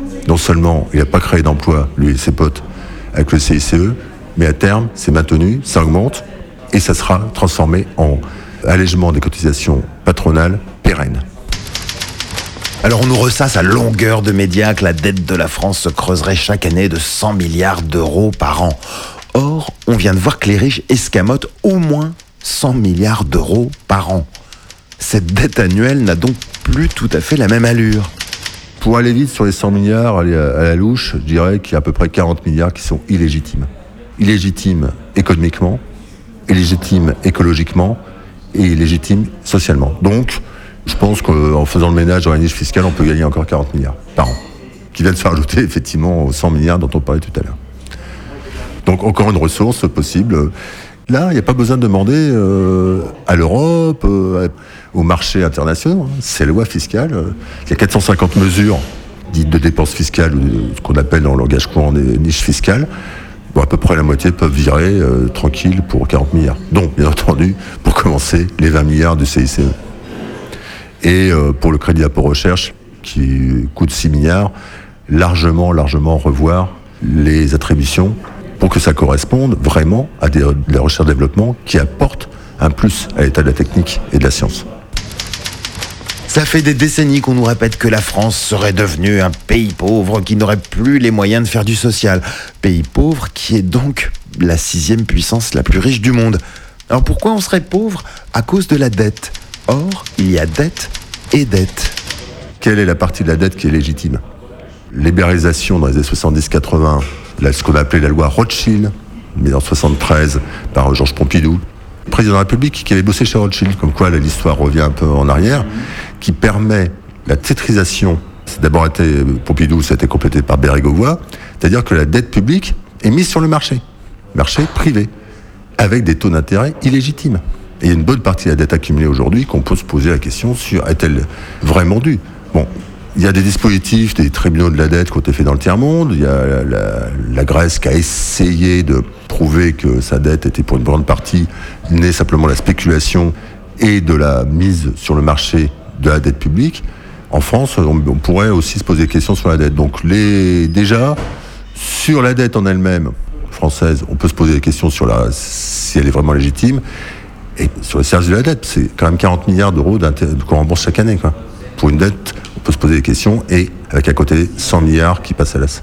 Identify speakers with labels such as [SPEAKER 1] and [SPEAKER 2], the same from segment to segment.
[SPEAKER 1] Non seulement il n'a pas créé d'emploi, lui et ses potes, avec le CICE, mais à terme, c'est maintenu, ça augmente, et ça sera transformé en allègement des cotisations patronales pérennes.
[SPEAKER 2] Alors on nous ressasse à longueur de médias que la dette de la France se creuserait chaque année de 100 milliards d'euros par an. Or, on vient de voir que les riches escamotent au moins 100 milliards d'euros par an. Cette dette annuelle n'a donc plus tout à fait la même allure.
[SPEAKER 1] Pour aller vite sur les 100 milliards, aller à la louche, je dirais qu'il y a à peu près 40 milliards qui sont illégitimes. Illégitimes économiquement, illégitimes écologiquement et illégitimes socialement. Donc, je pense qu'en faisant le ménage dans la niche fiscale, on peut gagner encore 40 milliards par an, qui viennent se rajouter effectivement aux 100 milliards dont on parlait tout à l'heure. Donc encore une ressource possible. Là, il n'y a pas besoin de demander à l'Europe, aux marchés internationaux. C'est la loi fiscale. Il y a 450 mesures dites de dépenses fiscales, ou ce qu'on appelle dans le langage courant des niches fiscales. Bon, à peu près la moitié peuvent virer tranquille pour 40 milliards. Donc, bien entendu, pour commencer, les 20 milliards du CICE. Et pour le crédit d'impôt recherche, qui coûte 6 milliards, largement revoir les attributions pour que ça corresponde vraiment à de la recherche-développement qui apporte un plus à l'état de la technique et de la science.
[SPEAKER 2] Ça fait des décennies qu'on nous répète que la France serait devenue un pays pauvre qui n'aurait plus les moyens de faire du social. Pays pauvre qui est donc la 6e puissance la plus riche du monde. Alors pourquoi on serait pauvre ? À cause de la dette. Or, il y a dette et dette.
[SPEAKER 1] Quelle est la partie de la dette qui est légitime ? Libéralisation dans les années 70-80, ce qu'on appelait la loi Rothschild, mais en 73 par Georges Pompidou, président de la République qui avait bossé chez Rothschild, comme quoi là, l'histoire revient un peu en arrière, qui permet la tétrisation. C'est d'abord été Pompidou, ça a été complété par Bérégovoy, c'est-à-dire que la dette publique est mise sur le marché privé, avec des taux d'intérêt illégitimes. Et il y a une bonne partie de la dette accumulée aujourd'hui qu'on peut se poser la question sur est-elle vraiment due ? Bon, il y a des dispositifs, des tribunaux de la dette qui ont été faits dans le tiers-monde. Il y a la Grèce qui a essayé de prouver que sa dette était pour une grande partie née simplement de la spéculation et de la mise sur le marché de la dette publique. En France, on pourrait aussi se poser des questions sur la dette. Donc déjà, sur la dette en elle-même française, on peut se poser des questions sur si elle est vraiment légitime. Et sur le service de la dette, c'est quand même 40 milliards d'euros qu'on rembourse chaque année, quoi. Pour une dette, on peut se poser des questions, et avec à côté 100 milliards qui passent à l'as.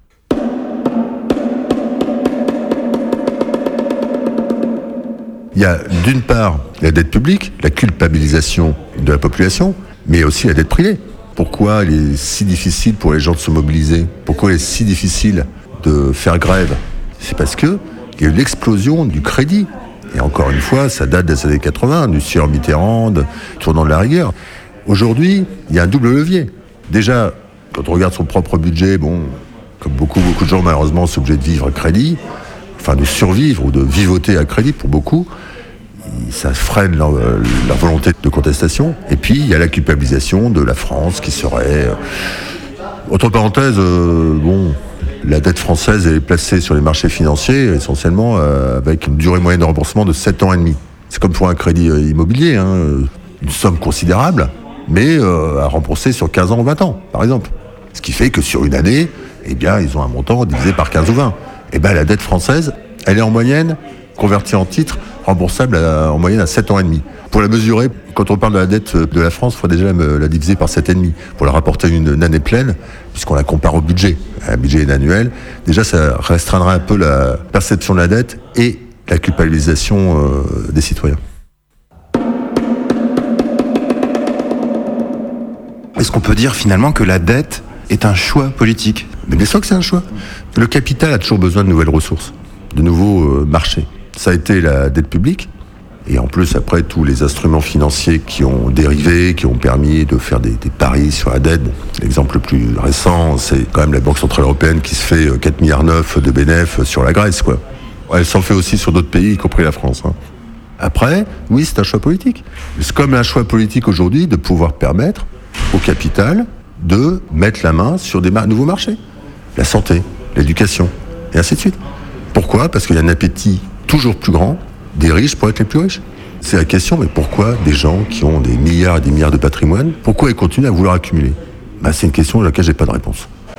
[SPEAKER 1] Il y a d'une part la dette publique, la culpabilisation de la population, mais aussi la dette privée. Pourquoi il est si difficile pour les gens de se mobiliser ? Pourquoi il est si difficile de faire grève ? C'est parce qu'il y a eu l'explosion du crédit. Et encore une fois, ça date des années 80, du sieur Mitterrand, tournant de la rigueur. Aujourd'hui, il y a un double levier. Déjà, quand on regarde son propre budget, comme beaucoup de gens, malheureusement, sont obligés de vivre à crédit, enfin de survivre ou de vivoter à crédit pour beaucoup. Ça freine leur volonté de contestation. Et puis, il y a la culpabilisation de la France qui serait... Autre parenthèse, la dette française est placée sur les marchés financiers essentiellement avec une durée moyenne de remboursement de 7 ans et demi. C'est comme pour un crédit immobilier, une somme considérable, mais à rembourser sur 15 ans ou 20 ans, par exemple. Ce qui fait que sur une année, ils ont un montant divisé par 15 ou 20. La dette française, elle est en moyenne convertie en titres remboursable en moyenne à 7 ans et demi. Pour la mesurer, quand on parle de la dette de la France, il faut déjà la diviser par 7,5 pour la rapporter une année pleine, puisqu'on la compare au budget, un budget annuel. Déjà, ça restreindra un peu la perception de la dette et la culpabilisation des citoyens.
[SPEAKER 2] Est-ce qu'on peut dire finalement que la dette est un choix politique ?
[SPEAKER 1] Mais bien sûr que c'est un choix. Le capital a toujours besoin de nouvelles ressources, de nouveaux marchés. Ça a été la dette publique. Et en plus, après, tous les instruments financiers qui ont dérivé, qui ont permis de faire des paris sur la dette. L'exemple le plus récent, c'est quand même la Banque Centrale Européenne qui se fait 4,9 milliards de bénéfices sur la Grèce, quoi. Elle s'en fait aussi sur d'autres pays, y compris la France. Après, oui, c'est un choix politique. C'est comme un choix politique aujourd'hui de pouvoir permettre au capital de mettre la main sur des nouveaux marchés. La santé, l'éducation, et ainsi de suite. Pourquoi ? Parce qu'il y a un appétit toujours plus grand des riches pour être les plus riches. C'est la question, mais pourquoi des gens qui ont des milliards et des milliards de patrimoine, pourquoi ils continuent à vouloir accumuler ? C'est une question à laquelle j'ai pas de réponse.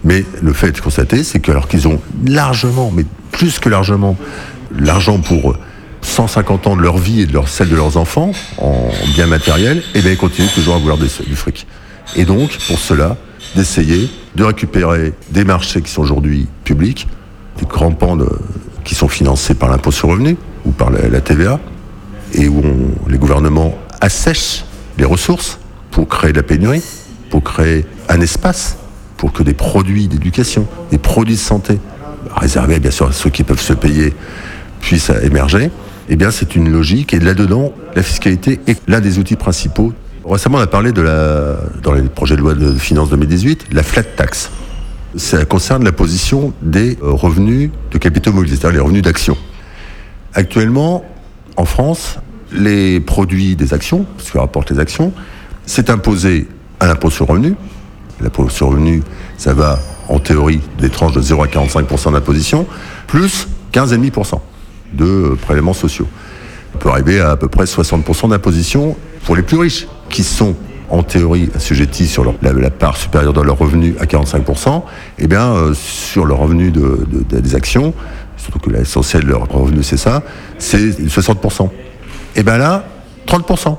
[SPEAKER 1] Mais le fait constaté, c'est que alors qu'ils ont largement, mais plus que largement, l'argent pour 150 ans de leur vie et celle de leurs enfants en biens matériels, et bien ils continuent toujours à vouloir du fric. Et donc, pour cela, d'essayer de récupérer des marchés qui sont aujourd'hui publics, des grands pans qui sont financés par l'impôt sur le revenu ou par la TVA, et où les gouvernements assèchent les ressources pour créer de la pénurie, pour créer un espace, pour que des produits d'éducation, des produits de santé, réservés bien sûr à ceux qui peuvent se payer, puissent émerger. Eh bien, c'est une logique, et là-dedans, la fiscalité est l'un des outils principaux. Récemment, on a parlé dans les projets de loi de finances 2018, la flat tax. Ça concerne l'imposition des revenus de capitaux mobilisés, c'est-à-dire les revenus d'actions. Actuellement, en France, les produits des actions, ce que rapportent les actions, c'est imposé à l'impôt sur le revenu. L'impôt sur le revenu, ça va, en théorie, des tranches de 0 à 45% d'imposition, plus 15,5% de prélèvements sociaux. On peut arriver à peu près 60% d'imposition pour les plus riches, qui sont en théorie assujettis sur la part supérieure de leur revenu à 45%, et bien sur le revenu des actions, surtout que l'essentiel de leur revenu c'est ça, c'est 60%. Et bien là, 30%.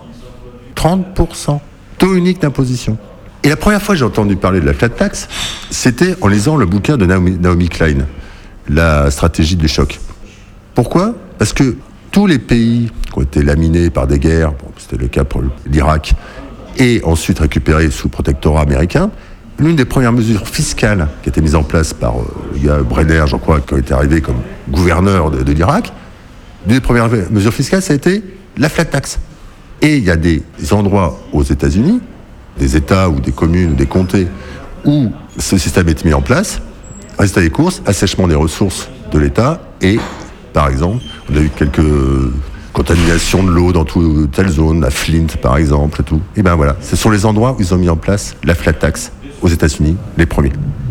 [SPEAKER 1] 30%. Taux unique d'imposition. Et la première fois que j'ai entendu parler de la flat tax, c'était en lisant le bouquin de Naomi Klein, La stratégie du choc. Pourquoi ? Parce que tous les pays qui ont été laminés par des guerres, c'était le cas pour l'Irak, et ensuite récupérés sous protectorat américain, l'une des premières mesures fiscales qui a été mise en place par le gars Brenner, je crois, qui a été arrivé comme gouverneur de l'Irak, l'une des premières mesures fiscales, ça a été la flat tax. Et il y a des endroits aux États-Unis, des États ou des communes ou des comtés, où ce système est mis en place. Résultat des courses, assèchement des ressources de l'État et, par exemple, on a eu quelques contaminations de l'eau dans telle zone, à Flint par exemple, et tout. Et ben voilà, ce sont les endroits où ils ont mis en place la flat tax aux États-Unis, les premiers.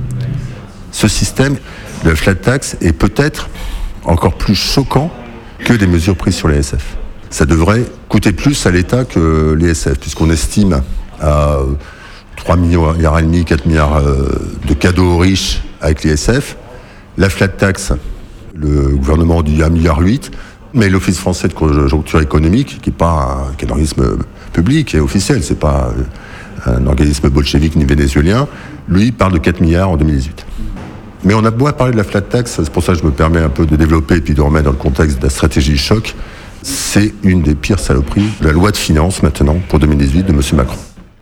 [SPEAKER 1] Ce système de flat tax est peut-être encore plus choquant que des mesures prises sur les SF. Ça devrait coûter plus à l'État que les SF, puisqu'on estime à 3,5 milliards, 4 milliards de cadeaux aux riches avec les SF. La flat tax, le gouvernement dit 1,8 milliard, mais l'Office français de conjoncture économique, qui est pas un organisme public et officiel, c'est pas un organisme bolchevique ni vénézuélien, lui parle de 4 milliards en 2018. Mais on a beau parler de la flat tax, c'est pour ça que je me permets un peu de développer et puis de remettre dans le contexte de la stratégie choc. C'est une des pires saloperies de la loi de finances maintenant pour 2018 de M. Macron.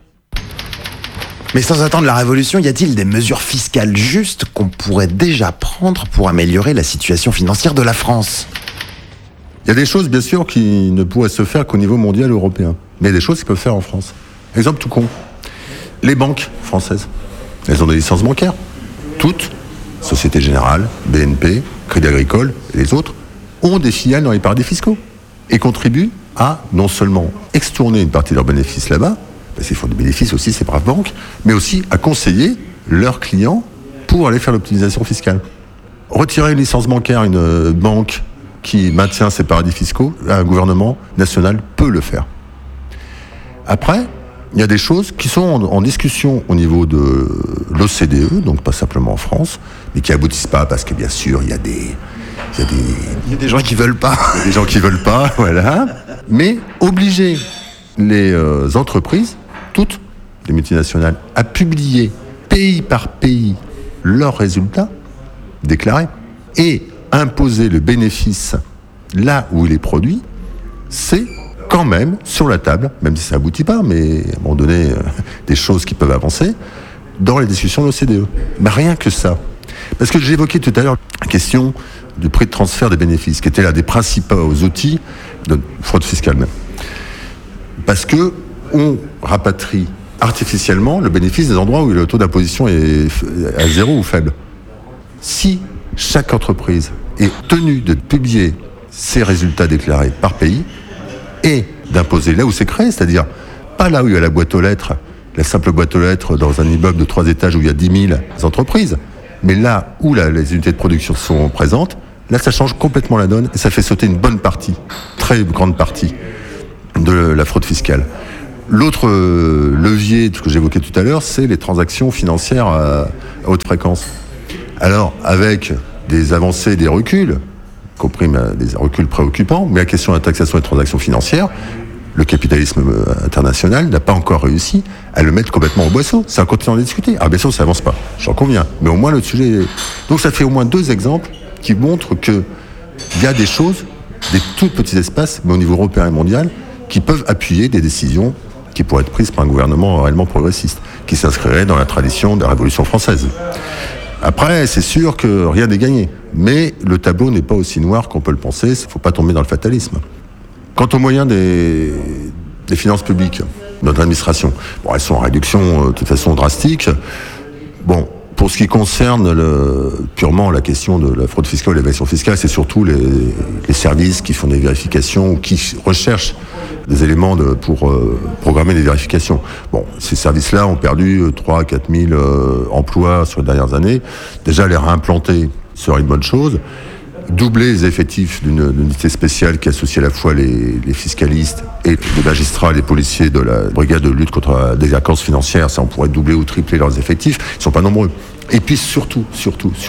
[SPEAKER 2] Mais sans attendre la révolution, y a-t-il des mesures fiscales justes qu'on pourrait déjà prendre pour améliorer la situation financière de la France ?
[SPEAKER 1] Il y a des choses, bien sûr, qui ne pourraient se faire qu'au niveau mondial ou européen. Mais il y a des choses qui peuvent faire en France. Exemple tout con. Les banques françaises, elles ont des licences bancaires. Toutes, Société Générale, BNP, Crédit Agricole et les autres, ont des filiales dans les paradis fiscaux. Et contribuent à non seulement extourner une partie de leurs bénéfices là-bas, parce qu'ils font des bénéfices aussi, ces braves banques, mais aussi à conseiller leurs clients pour aller faire l'optimisation fiscale. Retirer une licence bancaire à une banque qui maintient ses paradis fiscaux, un gouvernement national peut le faire. Après, il y a des choses qui sont en discussion au niveau de l'OCDE, donc pas simplement en France, mais qui aboutissent pas parce que bien sûr, il y a des
[SPEAKER 2] gens qui veulent pas.
[SPEAKER 1] Il y a des gens qui veulent pas, voilà. Mais obliger les entreprises, toutes les multinationales, à publier pays par pays leurs résultats déclarés et imposer le bénéfice là où il est produit, c'est quand même sur la table, même si ça aboutit pas, mais à un moment donné, des choses qui peuvent avancer, dans les discussions de l'OCDE. Mais rien que ça. Parce que j'évoquais tout à l'heure la question du prix de transfert des bénéfices, qui était l'un des principaux outils de fraude fiscale même. Parce que on rapatrie artificiellement le bénéfice des endroits où le taux d'imposition est à zéro ou faible. Si chaque entreprise est tenue de publier ses résultats déclarés par pays et d'imposer là où c'est créé, c'est-à-dire pas là où il y a la boîte aux lettres, la simple boîte aux lettres dans un immeuble de 3 étages où il y a 10 000 entreprises, mais là où les unités de production sont présentes, là ça change complètement la donne et ça fait sauter une bonne partie, très grande partie de la fraude fiscale. L'autre levier que j'évoquais tout à l'heure, c'est les transactions financières à haute fréquence. Alors, avec des avancées, des reculs, compris des reculs préoccupants, mais la question de la taxation des transactions financières, le capitalisme international n'a pas encore réussi à le mettre complètement au boisseau. Ça continue à discuter. Ah bien sûr, ça avance pas, j'en conviens. Mais au moins le sujet est... Donc ça fait au moins 2 exemples qui montrent qu'il y a des choses, des tout petits espaces, mais au niveau européen et mondial, qui peuvent appuyer des décisions qui pourraient être prises par un gouvernement réellement progressiste, qui s'inscrirait dans la tradition de la Révolution française. Après, c'est sûr que rien n'est gagné. Mais le tableau n'est pas aussi noir qu'on peut le penser. Il ne faut pas tomber dans le fatalisme. Quant aux moyens des finances publiques, de notre administration, elles sont en réduction de toute façon drastique. Bon, pour ce qui concerne purement la question de la fraude fiscale ou l'évasion fiscale, c'est surtout les services qui font des vérifications ou qui recherchent des éléments pour programmer des vérifications. Bon, ces services-là ont perdu 3 à 4 000 emplois sur les dernières années. Déjà, les réimplanter serait une bonne chose. Doubler les effectifs d'une unité spéciale qui associe à la fois les fiscalistes et les magistrats, les policiers de la brigade de lutte contre la délinquance financière, ça on pourrait doubler ou tripler leurs effectifs, ils ne sont pas nombreux. Et puis surtout, ce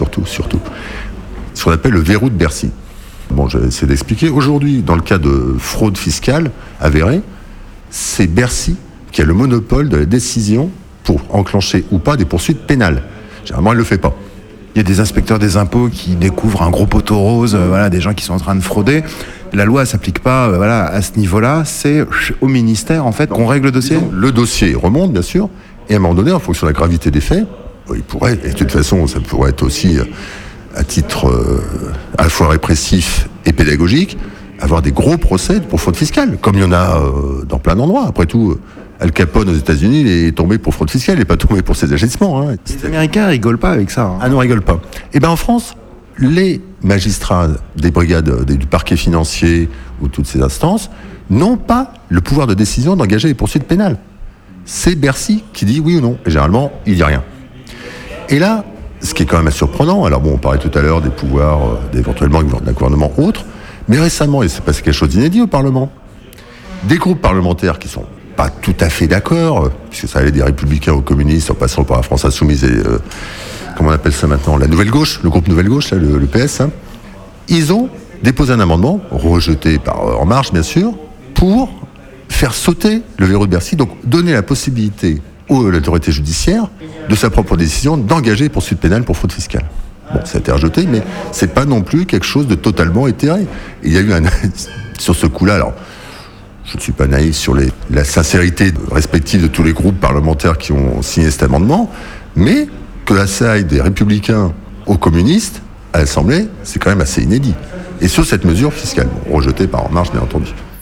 [SPEAKER 1] qu'on appelle le verrou de Bercy. Bon, je vais essayer d'expliquer. Aujourd'hui, dans le cas de fraude fiscale avérée, c'est Bercy qui a le monopole de la décision pour enclencher ou pas des poursuites pénales. Généralement, elle ne le fait pas.
[SPEAKER 2] Il y a des inspecteurs des impôts qui découvrent un gros poteau rose, des gens qui sont en train de frauder. La loi ne s'applique pas à ce niveau-là. C'est au ministère, en fait, qu'on règle le dossier.
[SPEAKER 1] Le dossier remonte, bien sûr, et à un moment donné, en fonction de la gravité des faits, il pourrait, et de toute façon, ça pourrait être aussi à titre à la fois répressif et pédagogique, avoir des gros procès pour fraude fiscale, comme il y en a dans plein d'endroits. Après tout, Al Capone aux États-Unis, il est tombé pour fraude fiscale, il n'est pas tombé pour ses agissements.
[SPEAKER 2] Les Américains rigolent pas avec ça.
[SPEAKER 1] Ah non, rigolent pas. Et bien en France, les magistrats des brigades du parquet financier ou toutes ces instances n'ont pas le pouvoir de décision d'engager les poursuites pénales. C'est Bercy qui dit oui ou non. Et généralement, il dit rien. Et là, ce qui est quand même assez surprenant, alors bon, on parlait tout à l'heure des pouvoirs éventuellement d'un gouvernement autre, mais récemment, il s'est passé quelque chose d'inédit au Parlement. Des groupes parlementaires qui sont pas tout à fait d'accord, puisque ça allait des républicains aux communistes, en passant par la France Insoumise et, comment on appelle ça maintenant, la Nouvelle Gauche, le groupe Nouvelle Gauche, là, le PS, ils ont déposé un amendement, rejeté par En Marche, bien sûr, pour faire sauter le verrou de Bercy, donc donner la possibilité à l'autorité judiciaire, de sa propre décision, d'engager poursuite pénale pour fraude fiscale. Bon, ça a été rejeté, mais c'est pas non plus quelque chose de totalement éthéré. Et il y a eu sur ce coup-là, alors, je ne suis pas naïf sur la sincérité respective de tous les groupes parlementaires qui ont signé cet amendement, mais que ça aille des républicains aux communistes, à l'Assemblée, c'est quand même assez inédit. Et sur cette mesure fiscale, rejetée par En Marche, bien entendu.